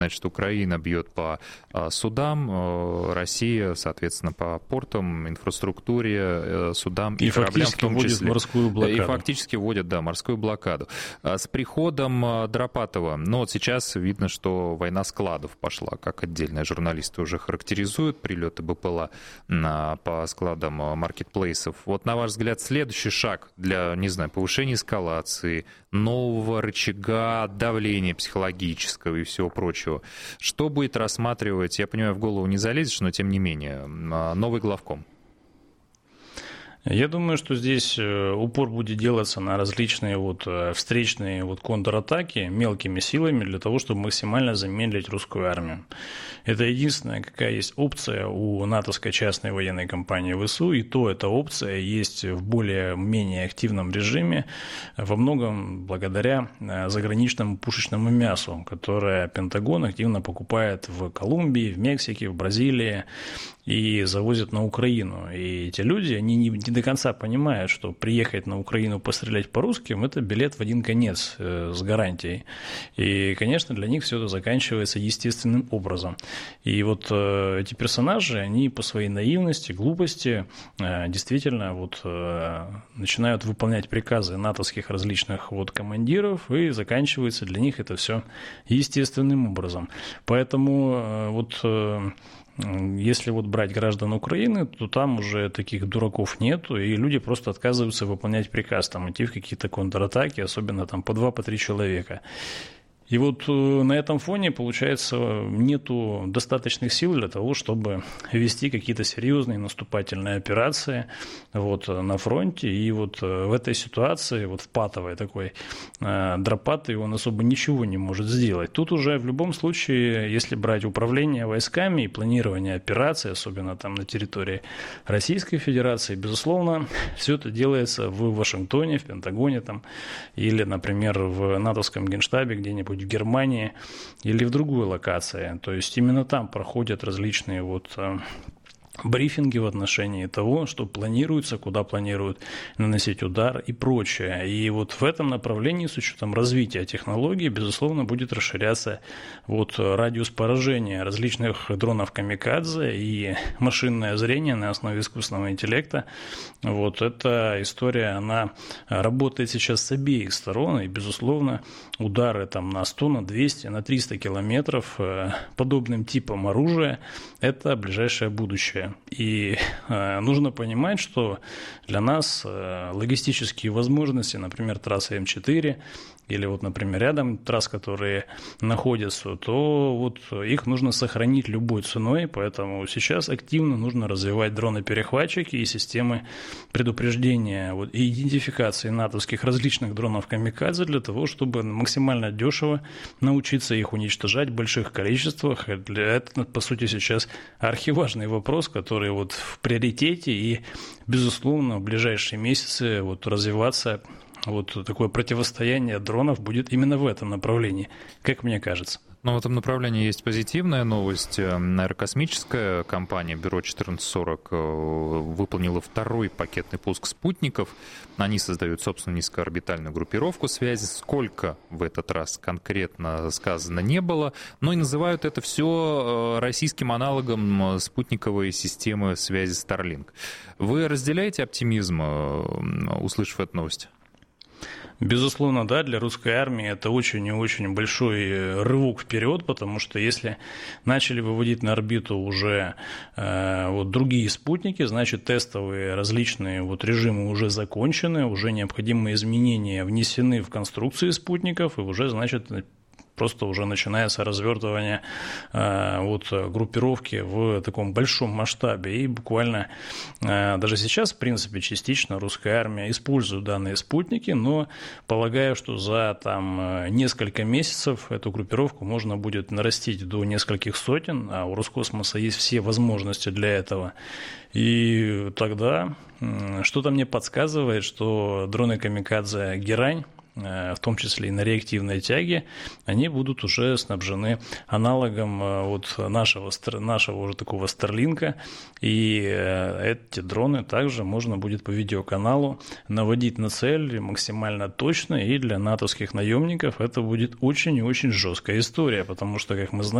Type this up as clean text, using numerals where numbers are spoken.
Значит, Украина бьет по судам, Россия, соответственно, по портам, инфраструктуре, судам и кораблям в том числе. Морскую блокаду. И фактически вводят, да, морскую блокаду. С приходом Драпатова, ну вот сейчас видно, что война складов пошла, как отдельные журналисты уже характеризуют прилеты БПЛА по складам маркетплейсов. Вот на ваш взгляд, следующий шаг для, не знаю, повышения эскалации, нового рычага давления психологического и всего прочего. Что будет рассматривать, я понимаю, в голову не залезешь, но тем не менее, новый главком? Я думаю, что здесь упор будет делаться на различные встречные контратаки мелкими силами для того, чтобы максимально замедлить русскую армию. Это единственная, какая есть опция у натовской частной военной компании ВСУ, и то эта опция есть в более-менее активном режиме, во многом благодаря заграничному пушечному мясу, которое Пентагон активно покупает в Колумбии, в Мексике, в Бразилии и завозят на Украину. И эти люди, они не до конца понимают, что приехать на Украину пострелять по русским – это билет в один конец с гарантией. И, конечно, для них все это заканчивается естественным образом. И эти персонажи, они по своей наивности, глупости действительно начинают выполнять приказы натовских различных командиров, и заканчивается для них это все естественным образом. Поэтому если брать граждан Украины, то там уже таких дураков нету, и люди просто отказываются выполнять приказ, идти в какие-то контратаки, особенно по 2-3 человека. И на этом фоне, получается, нету достаточных сил для того, чтобы вести какие-то серьезные наступательные операции на фронте. И в этой ситуации, в патовой такой, Драпатый, он особо ничего не может сделать. Тут уже в любом случае, если брать управление войсками и планирование операций, особенно на территории Российской Федерации, безусловно, все это делается в Вашингтоне, в Пентагоне или, например, в натовском генштабе где-нибудь в Германии или в другой локации. То есть именно там проходят различные брифинги в отношении того, что планируется, куда планируют наносить удар и прочее. И в этом направлении, с учетом развития технологий, безусловно, будет расширяться радиус поражения различных дронов камикадзе и машинное зрение на основе искусственного интеллекта. Эта история, она работает сейчас с обеих сторон, и, безусловно, удары на 100, на 200, на 300 километров подобным типом оружия – это ближайшее будущее. И нужно понимать, что для нас логистические возможности, например, трасса М4 или например, рядом трасс, которые находятся, то их нужно сохранить любой ценой, поэтому сейчас активно нужно развивать дроны-перехватчики и системы предупреждения и идентификации натовских различных дронов камикадзе для того, чтобы максимально дешево научиться их уничтожать в больших количествах. Это, по сути, сейчас архиважный вопрос, который в приоритете, и, безусловно, в ближайшие месяцы развиваться такое противостояние дронов будет именно в этом направлении, как мне кажется. Но в этом направлении есть позитивная новость. Аэрокосмическая компания Бюро 1440 выполнила второй пакетный пуск спутников. Они создают собственную низкоорбитальную группировку связи. Сколько в этот раз конкретно сказано не было, но и называют это все российским аналогом спутниковой системы связи Starlink. Вы разделяете оптимизм, услышав эту новость? Безусловно, да, для русской армии это очень и очень большой рывок вперед, потому что если начали выводить на орбиту уже другие спутники, значит, тестовые различные режимы уже закончены, уже необходимые изменения внесены в конструкции спутников, и уже, значит, просто уже начинается развертывание группировки в таком большом масштабе. И буквально даже сейчас, в принципе, частично русская армия использует данные спутники, но полагаю, что за несколько месяцев эту группировку можно будет нарастить до нескольких сотен, а у Роскосмоса есть все возможности для этого. И тогда что-то мне подсказывает, что дроны камикадзе «Герань», в том числе и на реактивной тяге, они будут уже снабжены аналогом вот нашего уже такого Starlink, и эти дроны также можно будет по видеоканалу наводить на цель максимально точно, и для натовских наемников это будет очень и очень жесткая история, потому что, как мы знаем,